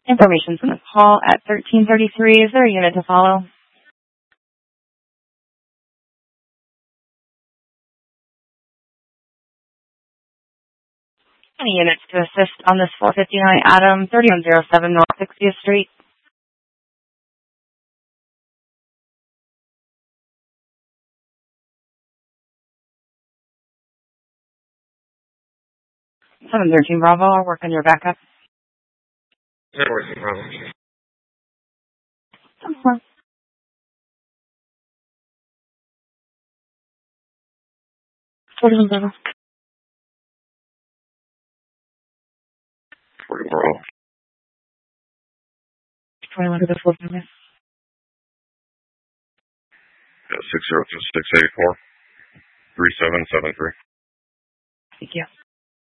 Information's on this call at 1333. Is there a unit to follow? Any units to assist on this 459 Adam, 3107 North 60th Street? 713 Bravo, I'll work on your backup. 713 Bravo. 41 Bravo. 40 Bravo. 21 to the 4 minutes. 602-684-3773. Thank you.